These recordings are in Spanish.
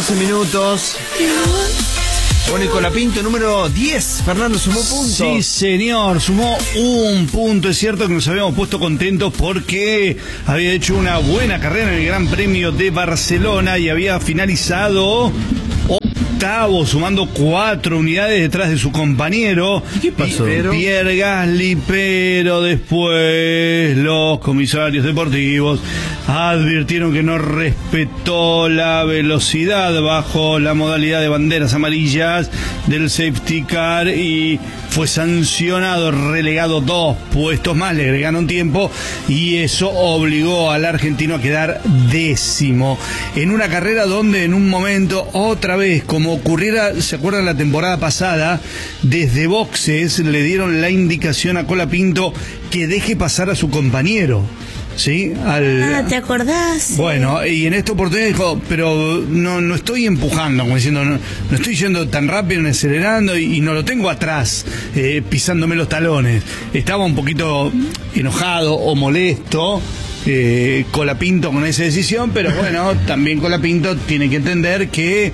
11 minutos. Bueno, y Colapinto número 10, Fernando, sumó puntos. Sí, señor, sumó un punto. Es cierto que nos habíamos puesto contentos porque había hecho una buena carrera en el Gran Premio de Barcelona y había finalizado octavo, sumando 4 unidades detrás de su compañero. ¿Qué pasó? Pierre Gasly, pero después los comisarios deportivos advirtieron que no respetó la velocidad bajo la modalidad de banderas amarillas del safety car y fue sancionado, relegado 2 puestos más, le agregaron tiempo y eso obligó al argentino a quedar 10º en una carrera donde en un momento, otra vez, como ocurriera, ¿se acuerdan la temporada pasada? Desde boxes le dieron la indicación a Colapinto que deje pasar a su compañero. ¿Sí? ¿Te acordás? Bueno, y en esta oportunidad dijo, pero no estoy empujando, como diciendo, no estoy yendo tan rápido, ni acelerando, y no lo tengo atrás, pisándome los talones. Estaba un poquito enojado o molesto Colapinto con esa decisión, pero bueno, también Colapinto tiene que entender que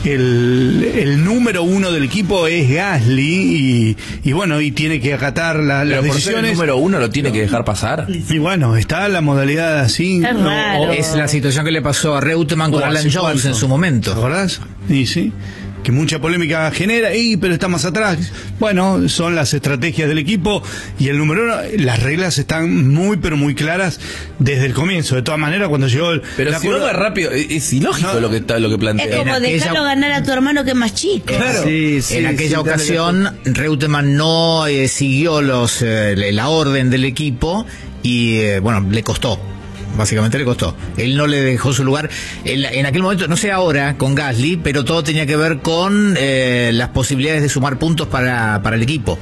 el número 1 del equipo es Gasly y bueno, y tiene que acatar las decisiones. ¿El número 1 lo tiene que dejar pasar? Y bueno, está la modalidad así. Es la situación que le pasó a Reutemann con Alan Jones en su momento. ¿Te acordás? Y sí, que mucha polémica genera, pero está más atrás. Bueno, son las estrategias del equipo y el número 1, las reglas están muy pero muy claras desde el comienzo. De todas maneras, cuando llegó pero si no va rápido, es ilógico lo que plantea. Es como dejarlo ganar a tu hermano que es más chico. Claro. Sí, en aquella ocasión Reutemann no siguió la orden del equipo y bueno, le costó. Básicamente le costó. Él no le dejó su lugar. En aquel momento, no sé ahora, con Gasly, pero todo tenía que ver con las posibilidades de sumar puntos para el equipo.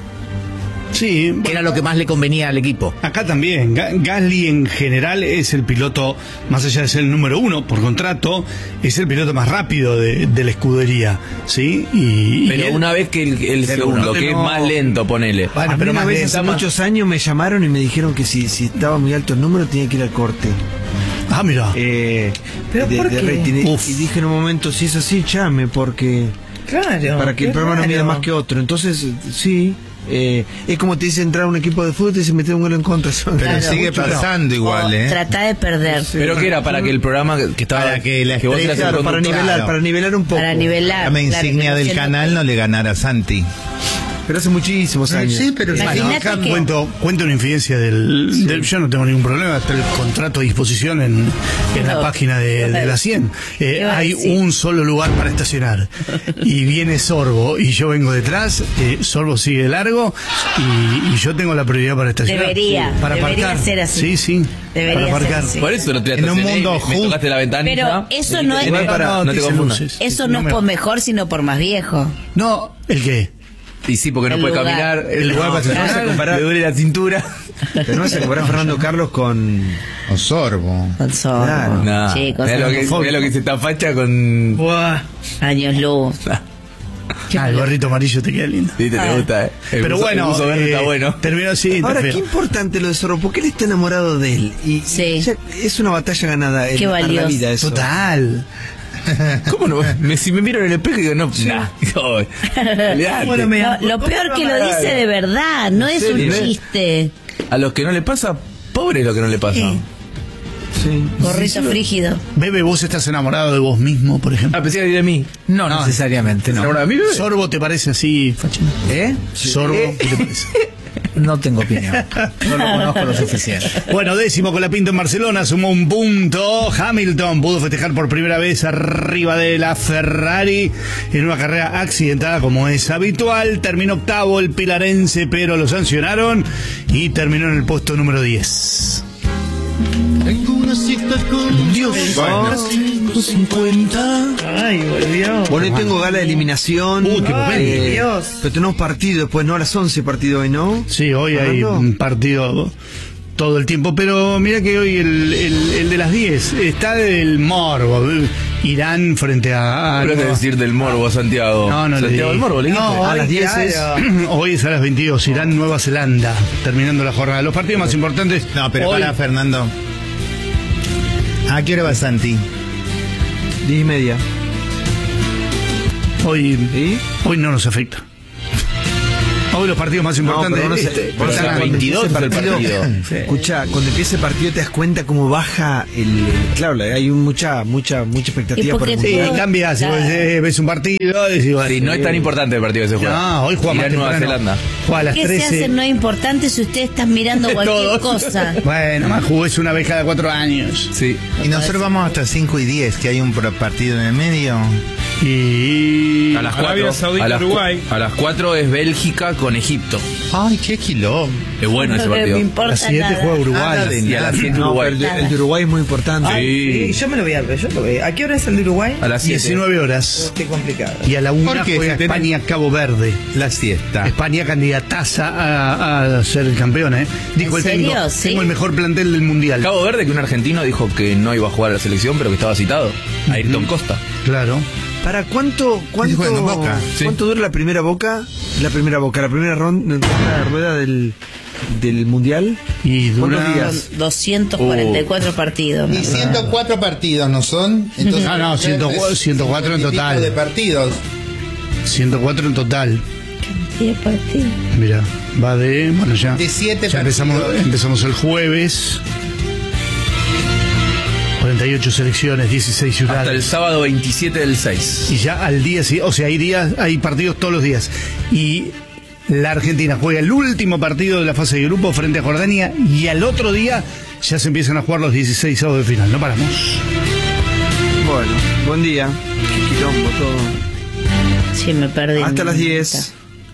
Sí, que era lo que más le convenía al equipo. Acá también, Gasly en general es el piloto, más allá de ser el número 1 por contrato, es el piloto más rápido de la escudería, ¿sí? Pero una vez que el segundo, que es más lento, ponele. Bueno, pero una vez hace muchos años me llamaron y me dijeron que si estaba muy alto el número tenía que ir al corte. Ah, mira. ¿Pero por qué? Y dije en un momento, si es así, llame, porque... Claro. Para que el programa no mida más que otro. Entonces, sí... es como te dice entrar a un equipo de fútbol y se mete un gol en contra. Pero claro, sigue pasando igual, Trata de perder. Sí. ¿Pero qué era? ¿Para que el programa que estaba... Para que la estrella, claro, para nivelar un poco. Para nivelar. La insignia del canal no le ganara a Santi. Pero hace muchísimos años. Sí, pero acá cuento una infidencia yo no tengo ningún problema, está el contrato a disposición en la página de la 100. Hay un solo lugar para estacionar y viene Sorbo y yo vengo detrás, Sorbo sigue largo y yo tengo la prioridad para estacionar. Debería aparcar. Ser así. Sí, debería para aparcar. Ser así. Por eso no te en un mundo me tocaste la ventanilla. Pero eso no es no te confundas. Eso no es por mejor, sino por más viejo. No, ¿el qué? Y sí, porque no puede caminar. El lugar para comparar. Le duele la cintura. Pero no vas a comparar Fernando Carlos con Sorbo. Con Sorbo. Claro. No. Chicos, Mirá lo que se está facha con... Buah. Años luz. El gorrito amarillo te queda lindo. Sí, te gusta, Pero bueno, el buzo verde está bueno. Terminó así. Ahora, qué importante lo de Sorbo, porque él está enamorado de él. Y ya es una batalla ganada qué en la valioso. vida eso. Total. ¿Cómo no? Si me miro en el espejo y digo, no, Bueno, lo peor que lo dice de verdad, no es un chiste. A los que no le pasa, pobre es lo que no le pasa. Sí. Gorrito frígido. Bebe, ¿vos estás enamorado de vos mismo, por ejemplo? Ah, pensé que de mí. No necesariamente, no. ¿Enamorado de mí, bebé? ¿Sorbo te parece así, Fachina? ¿Sorbo qué te parece? No tengo opinión. No lo conozco lo suficiente. Bueno, 10º Colapinto en Barcelona, sumó un punto. Hamilton pudo festejar por primera vez arriba de la Ferrari en una carrera accidentada como es habitual. Terminó octavo el pilarense, pero lo sancionaron y terminó en el puesto número 10. Dios, bueno. 50. Ay, volvió. Bueno, hoy tengo gala de eliminación. Qué momento. Dios. Pero tenemos partido después, ¿no? A las 11 partido hoy, ¿no? Sí, hoy hay un partido todo el tiempo, pero mira que hoy el de las 10 está del morbo. Irán frente a... ¿Qué vas a decir del morbo, Santiago? No, Santiago del morbo, ¿le dijiste? No, a las 10 hoy es a las 22, Irán, Nueva Zelanda, terminando la jornada. Los partidos más importantes... No, pero hoy... para Fernando. ¿A qué hora va Santi? 10:30. Hoy ¿Sí? no nos afecta. Hoy los partidos más importantes. pero no sé, Pero o sea, a 22 es el partido. Escucha, cuando empieza el partido te das cuenta cómo baja claro, hay mucha expectativa por el porque Sí, mundial. cambia. Si Claro. vos ves un partido, decís, Sí, no es tan importante el partido que se juega. no, hoy juega Ir más a Nueva temprano. Zelanda. Juega a las ¿Qué se hace 13. no importante si usted está mirando cualquier Todos. cosa? Bueno, más jugó una vez cada 4 años. Sí. Y nosotros vamos hasta 5 y 10, que hay un partido en el medio. Y A las Arabia 4. Saudita, a las Uruguay. A las 4 es Bélgica con Egipto. Ay, qué quilombo. Es bueno ese No me partido. importa a las 7 nada. juega Uruguay. Nada de Y a las 7 No, Uruguay. pero el de Uruguay es muy importante. Sí. Yo me lo voy a ver, yo lo veo. ¿A qué hora es el de Uruguay? A las 7. 19 horas. Qué complicado. Y a la 1 ¿Por qué? juega Si tenés- España-Cabo Verde. La siesta. España candidataza a ser el campeón, ¿eh? Dijo ¿En el técnico, serio? Sí. tengo el mejor plantel del mundial. Cabo Verde, que un argentino dijo que no iba a jugar a la selección, pero que estaba citado. Ayrton Costa. Claro. ¿Para cuánto juega en Boca? Sí. cuánto dura la primera primera ronda, la rueda del mundial? Y ¿Cuántos dura... días? Son 244 partidos. Y 104 partidos, ¿no son? Entonces, Ah, no, 104 en total. De partidos. 104 en total. 10 partidos. Mira, va de... Bueno, ya. De 7 ya partidos. empezamos el jueves. 48 selecciones, 16 Hasta el ciudades. sábado 27 del 6. Y ya al día, sí, o sea, hay partidos todos los días. Y la Argentina juega el último partido de la fase de grupo frente a Jordania y al otro día ya se empiezan a jugar los 16 avos de final. No paramos. Bueno, buen día. Qué quilombo todo. Sí, me perdí. Hasta las 10.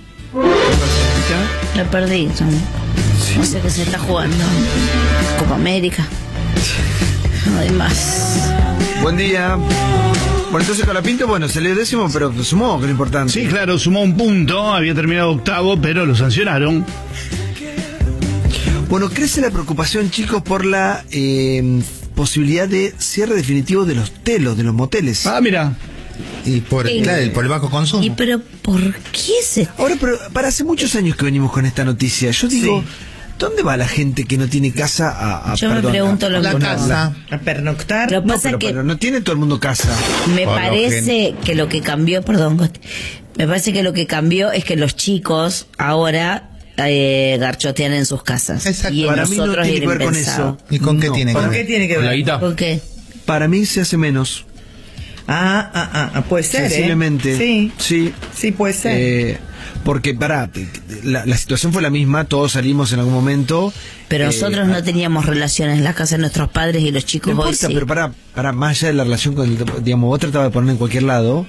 Me perdí. No sé qué se está jugando. Copa América. No hay más. Buen día. Bueno, entonces Colapinto, bueno, salió décimo, pero sumó, que es lo importante. Sí, claro, sumó un punto, había terminado octavo, pero lo sancionaron. Bueno, crece la preocupación, chicos, por la posibilidad de cierre definitivo de los telos, de los moteles. Ah, mira. Y por el bajo consumo. ¿Y pero por qué se...? Ahora, pero para hace muchos años que venimos con esta noticia, yo digo, ¿dónde va la gente que no tiene casa a Yo me perdón, pregunto lo La mismo. casa. A pernoctar. Lo que No, pasa pero, que pero no tiene todo el mundo casa. me Por lo parece que lo que cambió, perdón, Gote, me parece que lo que cambió es que los chicos ahora garchotean en sus casas. Exacto. Y en Para mí no nosotros tiene que ver con impensado. eso. ¿Y con qué No, tiene que ¿Con ver? qué tiene que ¿Con la ver? guita? ¿Por qué? Para mí se hace menos. Puede ser, Sensiblemente. Sí, sí puede ser. Porque, la situación fue la misma, todos salimos en algún momento. Pero nosotros no teníamos relaciones en la casa de nuestros padres y los No chicos hoy importa, sí. pero para más allá de la relación con digamos, vos tratabas de poner en cualquier lado.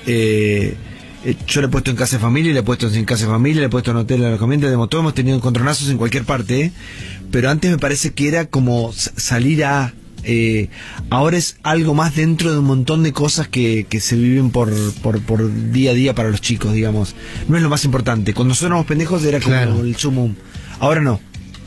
Yo le he puesto en casa de familia, le he puesto en casa de familia, le he puesto en hotel de alojamiento, todos hemos tenido encontronazos en cualquier parte, pero antes me parece que era como salir a... ahora es algo más dentro de un montón de cosas que se viven por día a día para los chicos, digamos. No es lo más importante. Cuando nosotros éramos pendejos era como Claro. el sumum. Ahora no.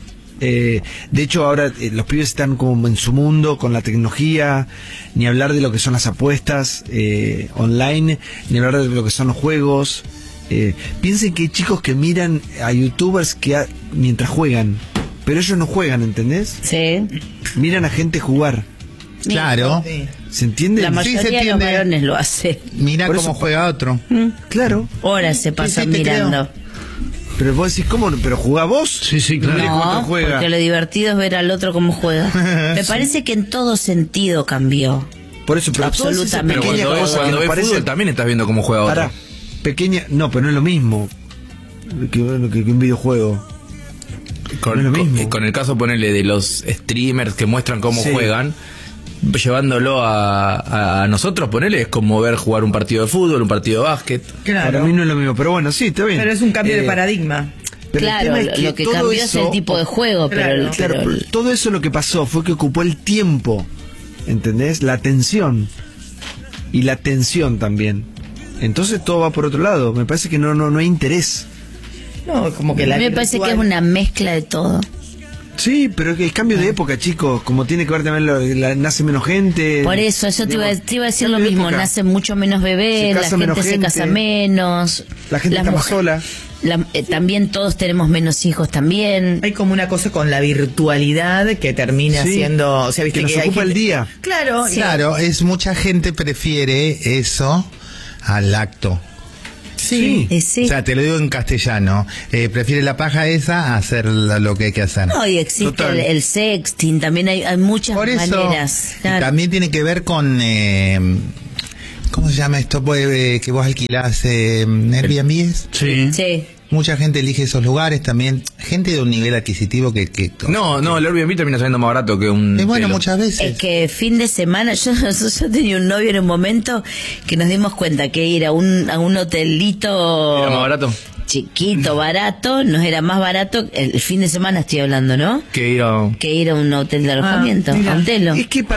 De hecho ahora los pibes están como en su mundo con la tecnología, ni hablar de lo que son las apuestas online, ni hablar de lo que son los juegos. Piensen que hay chicos que miran a youtubers mientras juegan, pero ellos no juegan, ¿entendés? Sí. Miran a gente jugar. Claro. Sí. ¿Se entiende? La mayoría de los entiende. varones lo hace. Mira Por cómo eso- juega otro. Claro. Horas se pasan te creo. mirando. Pero vos decís, ¿cómo? ¿Pero jugá vos? Sí, sí, claro. Mirá cómo otro No, juega. porque lo divertido es ver al otro cómo juega. Me parece que en todo sentido cambió. Por eso, pero todas esas Absolutamente. Pero pequeñas cuando ves, cosas que nos fútbol parecen... también estás viendo cómo juega otro. Pará, pequeña... No, pero no es lo mismo que un videojuego. Con, no es lo mismo. con el caso, ponele, de los streamers que muestran cómo Sí. juegan, llevándolo a nosotros, ponele, es como ver jugar un partido de fútbol, un partido de básquet. Claro. Para mí no es lo mismo, pero bueno, sí, está bien. Pero es un cambio de paradigma. Pero el Claro, tema es lo que todo cambió es el eso- tipo de juego, Claro, Claro, pero pero todo eso lo que pasó fue que ocupó el tiempo, ¿entendés? La atención. Y la atención también. Entonces todo va por otro lado. Me parece que no hay interés. No, como que la me parece que es virtual- una mezcla de todo. Sí, pero es cambio de época, chicos. Como tiene que ver también, nace menos gente. Por eso te iba a decir lo cambio de mismo, época. nace mucho menos bebés, Se la casa gente menos se gente. casa menos. La gente las está más mujeres- sola. también todos tenemos menos hijos también. Hay como una cosa con la virtualidad que termina Sí, siendo, o sea, viste que nos hay ocupa el gente- día. Claro, Sí. Claro, mucha gente prefiere eso al acto. Sí. Sí. O sea, te lo digo en castellano. Prefiere la paja esa a hacer lo que hay que hacer. No, y existe el sexting, también hay muchas Por eso, maneras. y Claro. también tiene que ver con... ¿cómo se llama esto? Que vos alquilás Airbnb. Sí. Sí. Mucha gente elige esos lugares también. Gente de un nivel adquisitivo que No, el Airbnb termina saliendo más barato que un... bueno, telo. muchas veces. Es que fin de semana, yo tenía un novio en un momento que nos dimos cuenta que ir a un hotelito ¿Era más barato? chiquito, barato, nos era más barato, el fin de semana estoy hablando, ¿no? Que ir a... Que ir a un hotel de alojamiento, mira. a un telo. Es que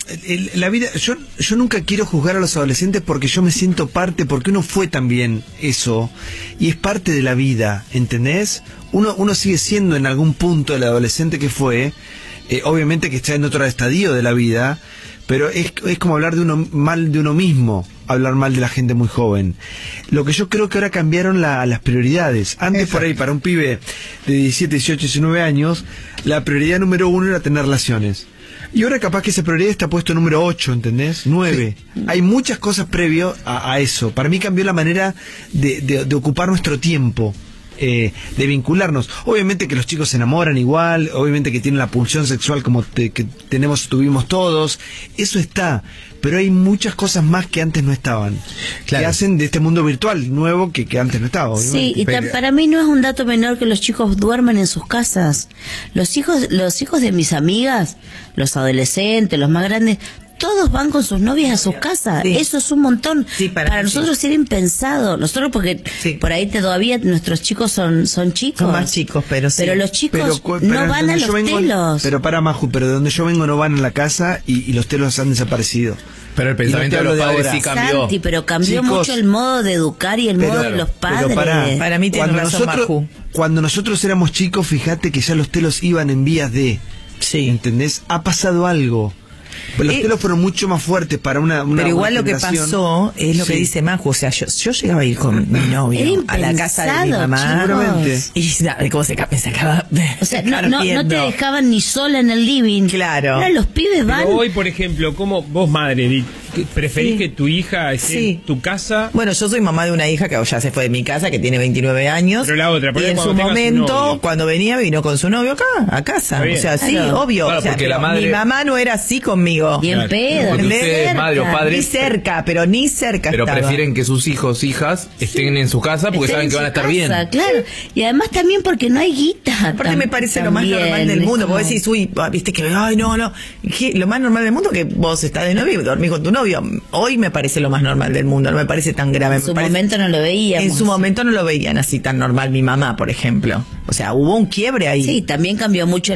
la vida, yo nunca quiero juzgar a los adolescentes porque yo me siento parte, porque uno fue también eso, y es parte de la vida, ¿entendés? Uno sigue siendo en algún punto el adolescente que fue, obviamente que está en otro estadio de la vida, pero es como hablar mal de uno mismo, hablar mal de la gente muy joven. Lo que yo creo que ahora cambiaron las prioridades. Antes, Exacto. por ahí, para un pibe de 17, 18, 19 años, la prioridad número 1 era tener relaciones. Y ahora capaz que esa prioridad está puesto número 8, ¿entendés? 9. Hay muchas cosas previo a eso. Para mí cambió la manera de ocupar nuestro tiempo. De vincularnos. Obviamente que los chicos se enamoran igual, obviamente que tienen la pulsión sexual como que tuvimos todos, eso está, pero hay muchas cosas más que antes no estaban, Claro. que hacen de este mundo virtual nuevo que antes no estaba, Sí, obviamente. y Pero- para mí no es un dato menor que los chicos duerman en sus casas. Los hijos de mis amigas, los adolescentes, los más grandes, todos van con sus novias a sus casas. Sí. Eso es un montón. Sí, para mí nosotros era impensado. Nosotros porque Sí. por ahí todavía nuestros chicos son chicos. Son más chicos, pero sí. Pero los chicos Pero no van a donde los yo vengo, telos. pero para Maju, pero de donde yo vengo no van a la casa y los telos han desaparecido. Pero el pensamiento Y no te de los hablo de padres ahora. sí cambió. Santi, pero cambió Chicos, mucho el modo de educar y el modo de los padres. Para mí tiene razón, Maju. Cuando nosotros éramos chicos, fíjate que ya los telos iban en vías de, Sí. ¿entendés? Ha pasado algo. Pues los telos fueron mucho más fuertes para una Pero igual una lo que generación. pasó es lo que Sí. dice Maju. O sea, yo llegaba a ir con mi Era novio a la casa de mi impensado, mamá. Seguramente. Y ¿sabe cómo me sacaba? O sea, no te dejaban ni sola en el living. Claro. Ahora los pibes van. Pero hoy, por ejemplo, ¿cómo vos, madre, preferís Sí. que tu hija esté Sí. en tu casa? Bueno, yo soy mamá de una hija que ya se fue de mi casa, que tiene 29 años. Pero la otra, y ponele en cuando su tenga su momento, novio. cuando venía, vino con su novio acá, a casa. Está bien. O sea, sí, Claro. obvio. Claro, O sea, porque pero la madre- mi mamá no era así conmigo. Bien Claro. pedo. Porque ni ustedes, cerca. madre o padre, Ni cerca, pero ni cerca pero estaba. prefieren que sus hijos, hijas, estén en su casa porque Estén saben en que van a su estar bien. casa, Claro. Y además también porque no hay guita. Aparte me parece lo más también, normal del es mundo. como- Vos decís, uy, viste que, ay, no. Lo más normal del mundo que vos estás de novio y dormís con tu novio. Hoy me parece lo más normal del mundo. No me parece tan grave. En me su parece- momento no lo veíamos. En su momento no lo veían así tan normal mi mamá, por ejemplo. O sea, hubo un quiebre ahí. Sí, también cambió mucho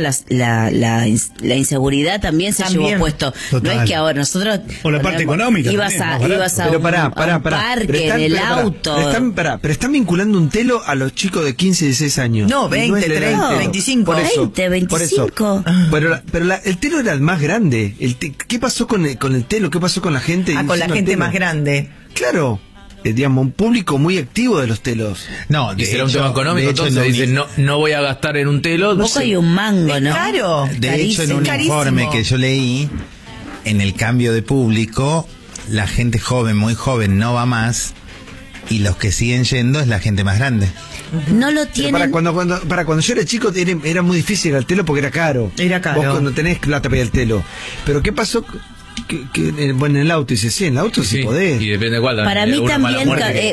la inseguridad, también se También. llevó puesto. Total. No es que ahora nosotros... O la parte económica Ibas también, a, más barato. ibas a Pero un, pará, a un parque, Pero están- en el pero pará, auto. pero están vinculando un telo a los chicos de 15, 16 años. No, Y 20, es la edad 30, del telo. 25. Por eso, 20, por eso. 25. Pero el telo era el más grande. ¿Qué pasó con el telo? ¿Qué pasó con la gente? Ah, con la diciendo gente telo? más grande. Claro. Digamos, un público muy activo de los telos. No, Y será un tema económico, entonces dicen, no voy a gastar en un telo. Poco y un mango, ¿no? Claro. De hecho, en un Carísimo. informe que yo leí, en el cambio de público, la gente joven, muy joven, no va más, y los que siguen yendo es la gente más grande. No lo Pero tienen... cuando yo era chico era muy difícil ir al telo porque era caro. Era caro. Vos cuando tenés plata para ir al telo. Pero ¿qué pasó? Bueno, en el auto, dice, sí, en el auto sí, podés. Y depende de cuál. Para mí una mala también muerte que-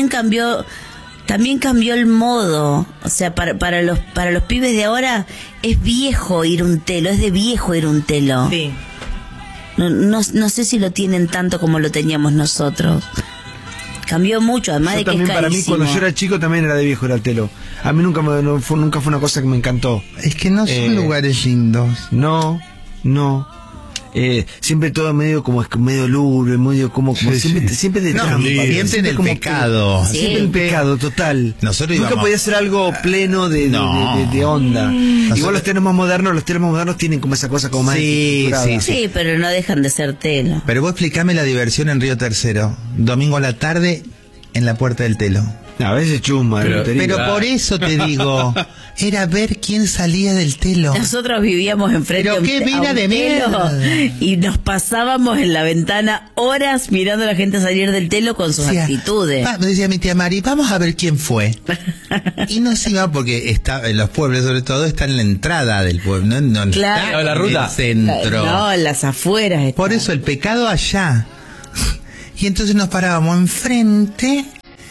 también cambió el modo. O sea, para los pibes de ahora es viejo ir un telo, es de viejo ir un telo. Sí. No sé si lo tienen tanto como lo teníamos nosotros. Cambió mucho, además Yo de que es también, para mí, carísimo. cuando yo era chico, también era de viejo ir al telo. A mí nunca fue una cosa que me encantó. Es que no son lugares lindos. No. Siempre todo medio como medio lúgubre, medio como Sí, siempre, sí. siempre de No, trampa, siempre en el como que- pecado. Sí. Siempre el pecado total. Nosotros Nunca íbamos- podía ser algo pleno de onda. Igual los telos más modernos tienen como esa cosa como más Sí, estructurada. Sí, pero no dejan de ser telo. Pero vos explícame la diversión en Río Tercero. Domingo a la tarde en la puerta del telo. A veces chuma, Pero por eso te digo, era ver quién salía del telo. Nosotros vivíamos enfrente Pero qué vida de telo mierda. y nos pasábamos en la ventana horas mirando a la gente salir del telo con sus Decía, actitudes. Me decía mi tía Mari, vamos a ver quién fue. Y no se iba porque está en los pueblos, sobre todo, está en la entrada del pueblo, no Claro. está La en ruta. el centro. No, en las afueras. está. Por eso el pecado allá. Y entonces nos parábamos enfrente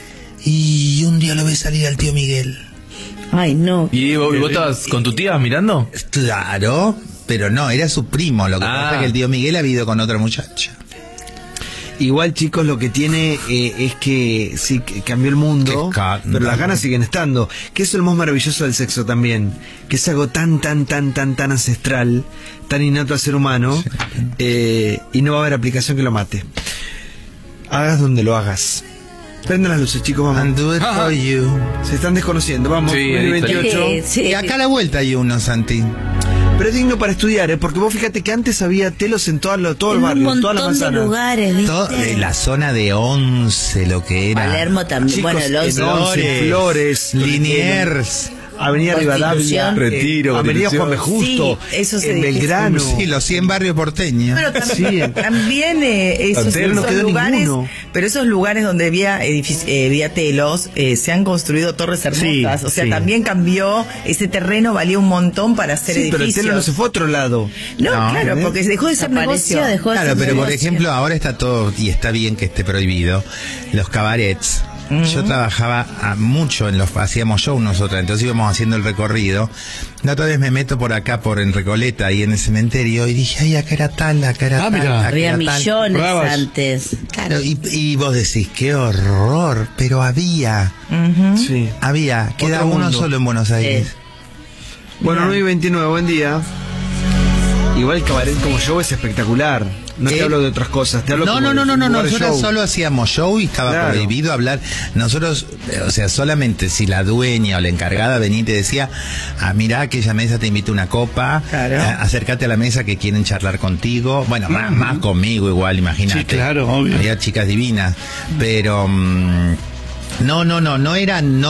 y un día lo ve salir al tío Miguel. Ay, no. ¿Y vos estabas con tu tía mirando? Claro, pero no, era su primo. Lo que pasa es que el tío Miguel había ido con otra muchacha. Igual, chicos, lo que tiene es que sí, que cambió el mundo, pero las ganas siguen estando. Que eso es lo más maravilloso del sexo también. Que es algo tan ancestral, tan innato al ser humano, y no va a haber aplicación que lo mate. Hagas donde lo hagas. Prendan las luces, chicos, vamos. And do it for you. Se están desconociendo, vamos. Sí, 2028. Sí. Y acá a la vuelta hay uno, Santi. Pero es digno para estudiar, porque vos fíjate que antes había telos en todo el En barrio, un en todas las montón de manzanas. lugares, ¿viste? La zona de 11, lo que era. Palermo también. Chicos, Bueno, los en Once, Flores, Liniers. Avenida Rivadavia, Constitución. Retiro, Avenida Constitución. Juan B. Justo, Sí, eso se en dice. Belgrano. Sí, los 100 barrios porteños. Pero también, Sí. también esos, Hotel no esos quedó lugares, ninguno. pero esos lugares donde había había telos, se han construido torres hermosas. Sí, o sea, sí. también cambió, ese terreno valía un montón para hacer Sí, pero el edificios. telo no se fue a otro lado. No, No, claro, ¿eh? porque dejó de ser Desapareció, negocio. dejó de Claro, ser pero por negocio. ejemplo, ahora está todo, y está bien que esté prohibido, los cabarets. Yo trabajaba mucho hacíamos show nosotros, entonces íbamos haciendo el recorrido. La otra vez me meto por acá, en Recoleta, ahí en el cementerio, y dije, ay, acá era tal, acá era tal, mira. acá Había era tal. millones Bravas. antes. Claro, y vos decís, qué horror, pero había, Sí. queda Otro uno mundo. solo en Buenos Aires. Bueno, 9:29, buen día. Igual el cabaret como show es espectacular. No te hablo de otras cosas, te hablo No, como no, no, de no, un no, lugar de nosotros show. solo hacíamos show y estaba Claro. prohibido hablar. Nosotros, o sea, solamente si la dueña o la encargada venía y te decía, mirá, aquella mesa te invita una copa, Claro. acércate a la mesa que quieren charlar contigo. Bueno, más conmigo igual, imagínate. Sí, claro, obvio. Había chicas divinas, pero... No eran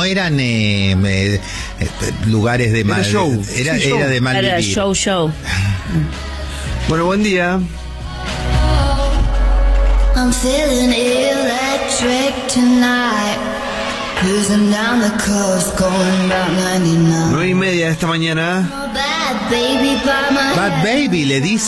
lugares de mal show, era sí, show. de mal Era vivir. show. Bueno, buen día. I'm feeling electric tonight. Cruising down the coast, going about 99. 9:30 de esta mañana. Bad baby by my Bad Baby le dice